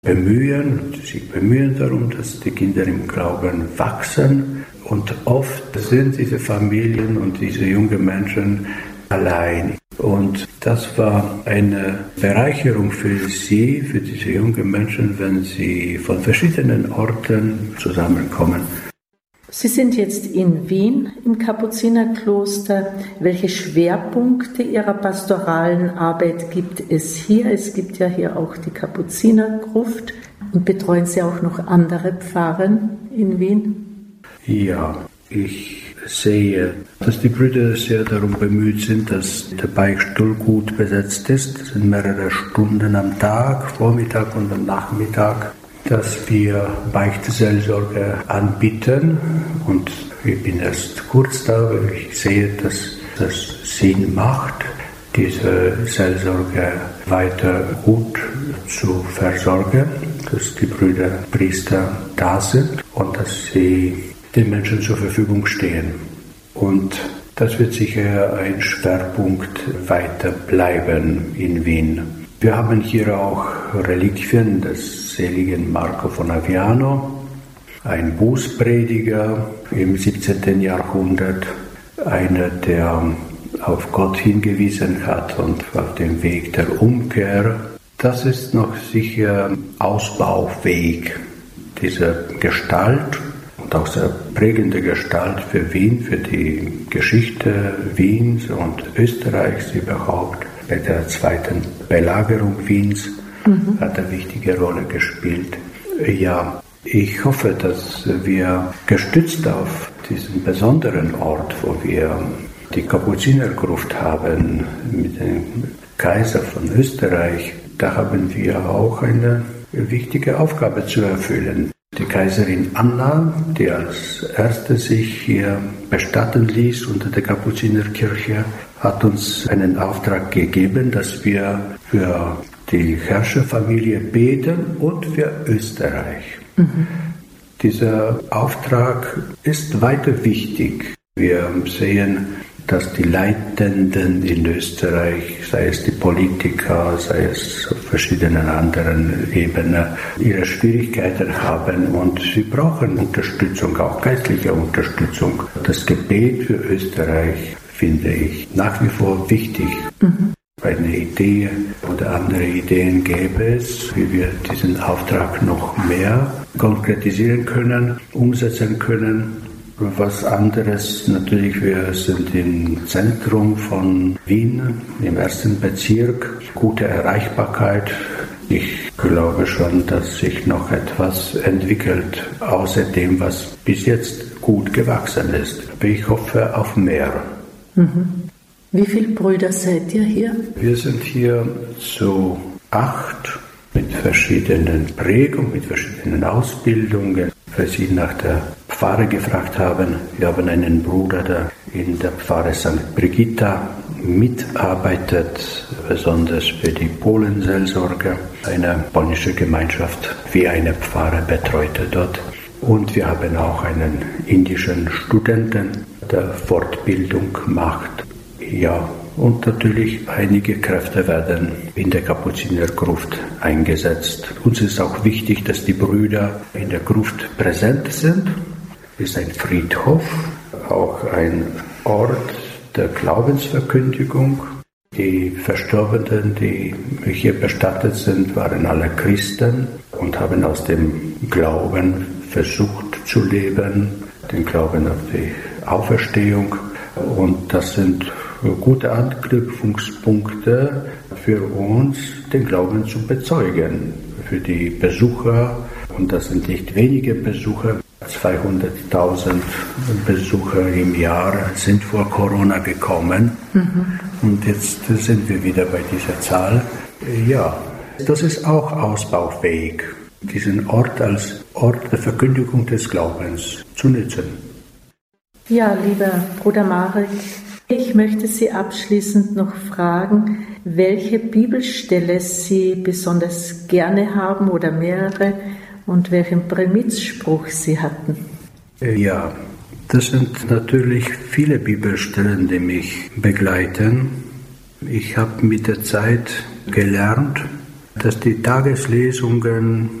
bemühen und sich bemühen darum, dass die Kinder im Glauben wachsen. Und oft sind diese Familien und diese jungen Menschen allein. Und das war eine Bereicherung für sie, für diese jungen Menschen, wenn sie von verschiedenen Orten zusammenkommen. Sie sind jetzt in Wien im Kapuzinerkloster. Welche Schwerpunkte Ihrer pastoralen Arbeit gibt es hier? Es gibt ja hier auch die Kapuzinergruft. Und betreuen Sie auch noch andere Pfarren in Wien? Ja, ich sehe, dass die Brüder sehr darum bemüht sind, dass der Beichtstuhl gut besetzt ist. Das sind mehrere Stunden am Tag, Vormittag und am Nachmittag, dass wir Beichtseelsorge anbieten. Und ich bin erst kurz da, weil ich sehe, dass das Sinn macht, diese Seelsorge weiter gut zu versorgen, dass die Brüder Priester da sind und dass sie den Menschen zur Verfügung stehen. Und das wird sicher ein Schwerpunkt weiter bleiben in Wien. Wir haben hier auch Reliquien des seligen Marco von Aviano, ein Bußprediger im 17. Jahrhundert, einer, der auf Gott hingewiesen hat und auf dem Weg der Umkehr. Das ist noch sicher Ausbaufähig dieser Gestalt. Und auch sehr prägende Gestalt für Wien, für die Geschichte Wiens und Österreichs überhaupt. Bei der zweiten Belagerung Wiens hat eine wichtige Rolle gespielt. Ja, ich hoffe, dass wir gestützt auf diesen besonderen Ort, wo wir die Kapuzinergruft haben, mit dem Kaiser von Österreich, da haben wir auch eine wichtige Aufgabe zu erfüllen. Die Kaiserin Anna, die als erste sich hier bestatten ließ unter der Kapuzinerkirche, hat uns einen Auftrag gegeben, dass wir für die Herrscherfamilie beten und für Österreich. Dieser Auftrag ist weiter wichtig. Wir sehen, dass die Leitenden in Österreich, sei es die Politiker, sei es auf verschiedenen anderen Ebenen, ihre Schwierigkeiten haben und sie brauchen Unterstützung, auch geistliche Unterstützung. Das Gebet für Österreich finde ich nach wie vor wichtig. Eine Idee oder andere Ideen gäbe es, wie wir diesen Auftrag noch mehr konkretisieren können, umsetzen können. Was anderes natürlich, wir sind im Zentrum von Wien, im 1. Bezirk, gute Erreichbarkeit. Ich glaube schon, dass sich noch etwas entwickelt, außer dem, was bis jetzt gut gewachsen ist. Ich hoffe auf mehr. Wie viele Brüder seid ihr hier? Wir sind hier zu 8 mit verschiedenen Prägungen, mit verschiedenen Ausbildungen. Weil Sie nach der Pfarre gefragt haben, wir haben einen Bruder, der in der Pfarre St. Brigitta mitarbeitet, besonders für die Polenseelsorge. Eine polnische Gemeinschaft wie eine Pfarre betreute dort. Und wir haben auch einen indischen Studenten, der Fortbildung macht. Ja, und natürlich einige Kräfte werden in der Kapuzinergruft eingesetzt. Uns ist auch wichtig, dass die Brüder in der Gruft präsent sind. Es ist ein Friedhof, auch ein Ort der Glaubensverkündigung. Die Verstorbenen, die hier bestattet sind, waren alle Christen und haben aus dem Glauben versucht zu leben, den Glauben auf die Auferstehung. Und das sind gute Anknüpfungspunkte für uns, den Glauben zu bezeugen. Für die Besucher, und das sind nicht wenige Besucher, 200.000 Besucher im Jahr sind vor Corona gekommen. Und jetzt sind wir wieder bei dieser Zahl. Ja, das ist auch ausbaufähig, diesen Ort als Ort der Verkündigung des Glaubens zu nutzen. Ja, lieber Bruder Marek, ich möchte Sie abschließend noch fragen, welche Bibelstelle Sie besonders gerne haben oder mehrere und welchen Prämizspruch Sie hatten. Ja, das sind natürlich viele Bibelstellen, die mich begleiten. Ich habe mit der Zeit gelernt, dass die Tageslesungen